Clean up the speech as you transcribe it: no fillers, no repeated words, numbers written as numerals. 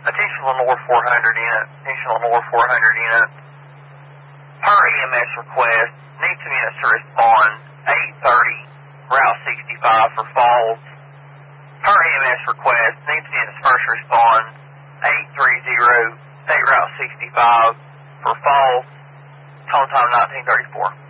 Attention Lenore 400 unit. Attention Lenore 400 unit. Per EMS request, needs some units to respond 830 Route 65 for Falls. Per EMS request, needs some units first respond 830 State Route 65 for Falls. Tone time 1934.